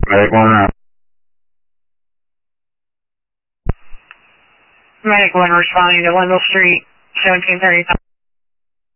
Medic 1 out. Medic 1 responding to Wendell Street, 1735.